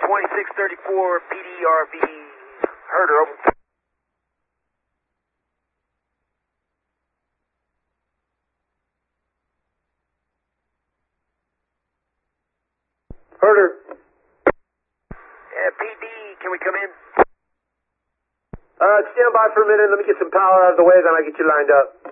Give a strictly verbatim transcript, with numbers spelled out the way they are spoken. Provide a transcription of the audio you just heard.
twenty-six thirty-four P D R V Herder, over. Herder. Yeah, P D, can we come in? Uh, stand by for a minute. Let me get some power out of the way, then I'll get you lined up.